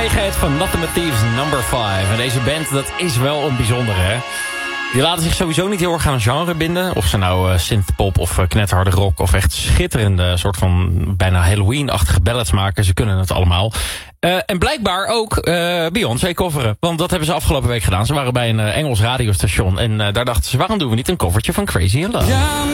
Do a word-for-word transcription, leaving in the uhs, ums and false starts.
Het van Nothing But Thieves number vijf. En deze band, dat is wel een bijzondere, hè? Die laten zich sowieso niet heel erg aan een genre binden. Of ze nou uh, synthpop of uh, knetterharde rock of echt schitterende soort van bijna Halloween-achtige ballads maken. Ze kunnen het allemaal. Uh, en blijkbaar ook uh, Beyoncé coveren. Want dat hebben ze afgelopen week gedaan. Ze waren bij een uh, Engels radiostation. En uh, daar dachten ze, waarom doen we niet een covertje van Crazy in Love? Ja.